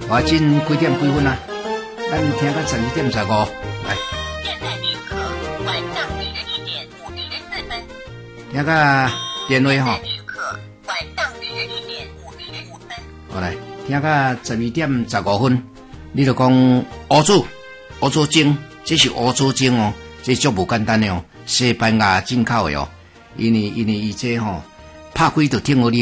我进几点几分啊？咱听到12:15，来。 现在时刻晚上11:54。 听到电话吼。 时刻晚上11:55。 好来，听到12:15，你就讲乌珠精，这是乌珠精哦，这足无简单的哦，西班牙进口的哦，因为伊这吼，拍开就听好你。